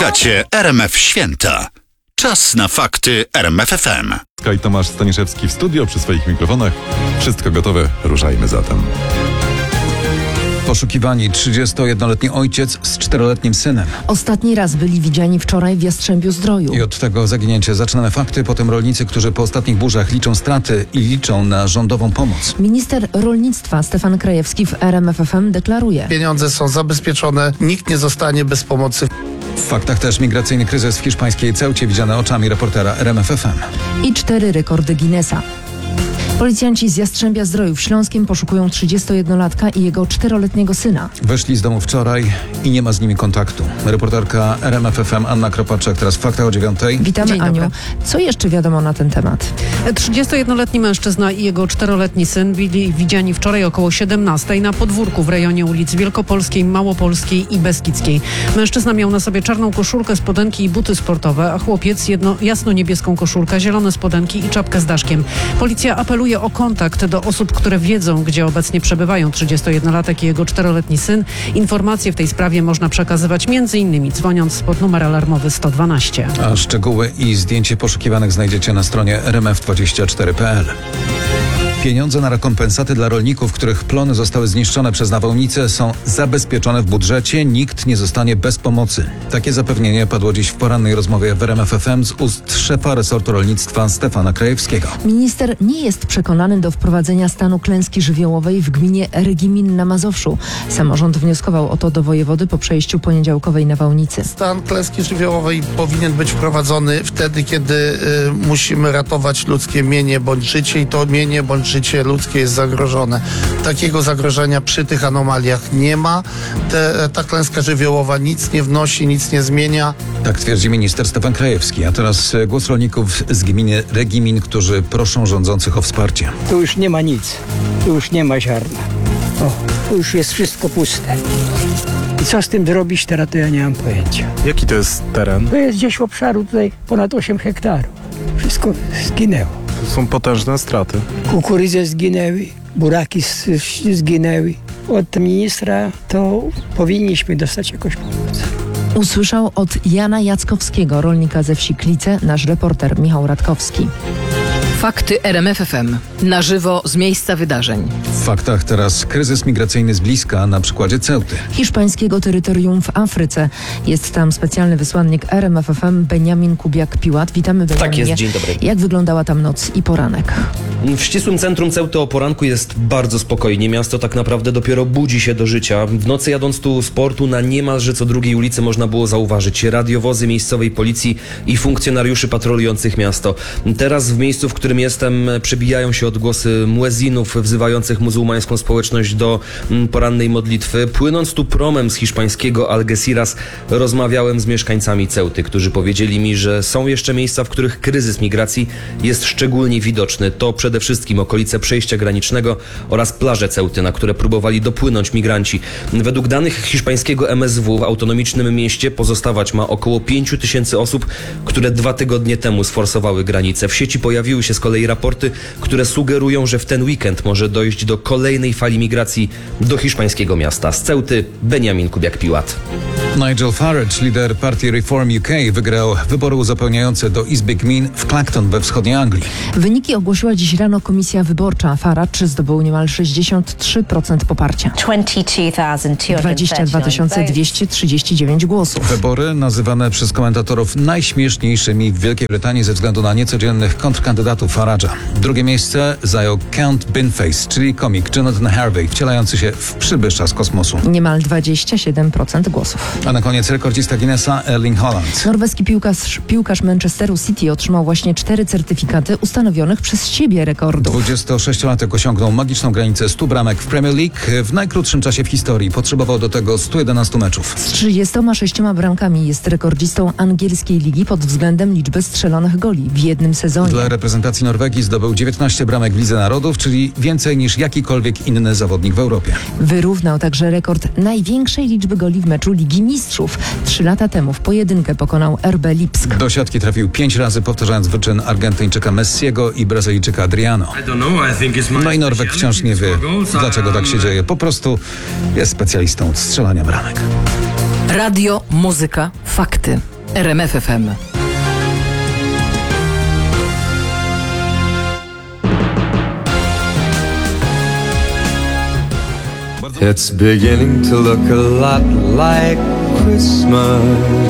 Słuchacie RMF Święta. Czas na fakty RMF FM. I Tomasz Staniszewski w studio przy swoich mikrofonach. Wszystko gotowe, ruszajmy zatem. Poszukiwani 31-letni ojciec z 4-letnim synem. Ostatni raz byli widziani wczoraj w Jastrzębiu-Zdroju. I od tego zaginięcia zaczynamy fakty, potem rolnicy, którzy po ostatnich burzach liczą straty i liczą na rządową pomoc. Minister rolnictwa Stefan Krajewski w RMF FM deklaruje: pieniądze są zabezpieczone, nikt nie zostanie bez pomocy. W faktach też migracyjny kryzys w hiszpańskiej Ceucie widziany oczami reportera RMF FM. I 4 rekordy Guinnessa. Policjanci z Jastrzębia-Zdroju w Śląskiem poszukują 31-latka i jego 4-letniego syna. Weszli z domu wczoraj i nie ma z nimi kontaktu. Reporterka RMF FM Anna Kropaczek, teraz w faktach o 9:00. Witamy, Dzień Aniu. dobry. Co jeszcze wiadomo na ten temat? 31-letni mężczyzna i jego 4-letni syn byli widziani wczoraj około 17:00 na podwórku w rejonie ulic Wielkopolskiej, Małopolskiej i Beskidzkiej. Mężczyzna miał na sobie czarną koszulkę, spodenki i buty sportowe, a chłopiec jasno-niebieską koszulkę, zielone spodenki i czapkę z daszkiem. Policja apeluje o kontakt do osób, które wiedzą, gdzie obecnie przebywają 31-latek i jego 4-letni syn. Informacje w tej sprawie można przekazywać m.in. dzwoniąc pod numer alarmowy 112. A szczegóły i zdjęcie poszukiwanych znajdziecie na stronie rmf24.pl. Pieniądze na rekompensaty dla rolników, których plony zostały zniszczone przez nawałnicę, są zabezpieczone w budżecie. Nikt nie zostanie bez pomocy. Takie zapewnienie padło dziś w porannej rozmowie w RMF FM z ust szefa resortu rolnictwa Stefana Krajewskiego. Minister nie jest przekonany do wprowadzenia stanu klęski żywiołowej w gminie Regimin na Mazowszu. Samorząd wnioskował o to do wojewody po przejściu poniedziałkowej nawałnicy. Stan klęski żywiołowej powinien być wprowadzony wtedy, kiedy musimy ratować ludzkie mienie bądź życie i to mienie bądź życie ludzkie jest zagrożone. Takiego zagrożenia przy tych anomaliach nie ma. Ta klęska żywiołowa nic nie wnosi, nic nie zmienia. Tak twierdzi minister Stefan Krajewski. A teraz głos rolników z gminy Regimin, którzy proszą rządzących o wsparcie. Tu już nie ma nic. Tu już nie ma ziarna. Tu już jest wszystko puste. I co z tym zrobić teraz, to ja nie mam pojęcia. Jaki to jest teren? To jest gdzieś obszaru tutaj ponad 8 hektarów. Wszystko zginęło. To są potężne straty. Kukurydze zginęły, buraki zginęły. Od ministra to powinniśmy dostać jakąś pomoc. Usłyszał od Jana Jackowskiego, rolnika ze wsi Klice, nasz reporter Michał Radkowski. Fakty RMF FM. Na żywo z miejsca wydarzeń. W faktach teraz kryzys migracyjny z bliska na przykładzie Ceuty. Hiszpańskiego terytorium w Afryce. Jest tam specjalny wysłannik RMF FM Benjamin Kubiak-Piłat. Witamy, Benjaminie. Tak jest, dzień dobry. Jak wyglądała tam noc i poranek? W ścisłym centrum Ceuty o poranku jest bardzo spokojnie. Miasto tak naprawdę dopiero budzi się do życia. W nocy jadąc tu z portu na niemalże co drugiej ulicy można było zauważyć radiowozy miejscowej policji i funkcjonariuszy patrolujących miasto. Teraz w miejscu, w którym jestem, przebijają się odgłosy muezinów wzywających muzułmańską społeczność do porannej modlitwy. Płynąc tu promem z hiszpańskiego Algeciras, rozmawiałem z mieszkańcami Ceuty, którzy powiedzieli mi, że są jeszcze miejsca, w których kryzys migracji jest szczególnie widoczny. To przede wszystkim okolice przejścia granicznego oraz plaże Ceuty, na które próbowali dopłynąć migranci. Według danych hiszpańskiego MSW w autonomicznym mieście pozostawać ma około 5 000 osób, które 2 tygodnie temu sforsowały granicę. W sieci pojawiły się z kolei raporty, które sugerują, że w ten weekend może dojść do kolejnej fali migracji do hiszpańskiego miasta. Z Ceuty Benjamin Kubiak-Piłat. Nigel Farage, lider partii Reform UK, wygrał wybory uzupełniające do Izby Gmin w Clacton we wschodniej Anglii. Wyniki ogłosiła dziś rano komisja wyborcza. Farage zdobył niemal 63% poparcia. 22 239 głosów. Wybory nazywane przez komentatorów najśmieszniejszymi w Wielkiej Brytanii ze względu na niecodziennych kontrkandydatów Farage'a. Drugie miejsce zajął Count Binface, czyli komik Jonathan Harvey, wcielający się w przybysza z kosmosu. Niemal 27% głosów. A na koniec rekordzista Guinnessa Erling Haaland. Norweski piłkarz Manchesteru City otrzymał właśnie 4 certyfikaty ustanowionych przez siebie rekordów. 26-latek osiągnął magiczną granicę 100 bramek w Premier League. W najkrótszym czasie w historii potrzebował do tego 111 meczów. Z 36 bramkami jest rekordzistą angielskiej ligi pod względem liczby strzelonych goli w jednym sezonie. Dla reprezentacji Norwegii zdobył 19 bramek w Lidze Narodów, czyli więcej niż jakikolwiek inny zawodnik w Europie. Wyrównał także rekord największej liczby goli w meczu Ligi Mistrzów. 3 lata temu w pojedynkę pokonał RB Lipsk. Do siatki trafił 5 razy, powtarzając wyczyn Argentyńczyka Messiego i Brazylijczyka Adriano. No i Norweg wciąż nie wie, dlaczego tak się dzieje. Po prostu jest specjalistą od strzelania bramek. Radio, muzyka, fakty. RMFFM. It's beginning to look a lot like Christmas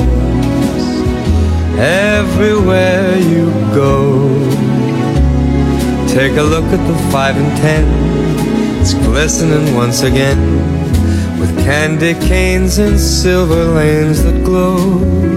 everywhere you go. Take a look at the 5 and 10. It's glistening once again with candy canes and silver lanes that glow.